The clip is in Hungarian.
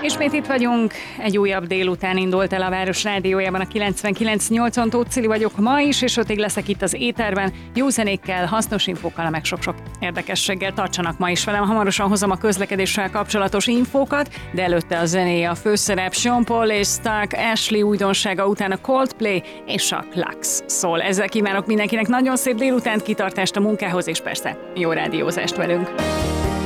Ismét itt vagyunk, egy újabb délután indult el a Város Rádiójában a 99.8-on. Tóth Cili vagyok ma is, és ötig leszek itt az éterben, jó zenékkel, hasznos infókkal, meg sok-sok érdekességgel. Tartsanak ma is velem, hamarosan hozom a közlekedéssel kapcsolatos infókat, de előtte a zenéje a főszerep. Sean Paul és Stark Ashley újdonsága után a Coldplay és a Lux szól. Ezzel kívánok mindenkinek nagyon szép délutánt, kitartást a munkához, és persze jó rádiózást velünk.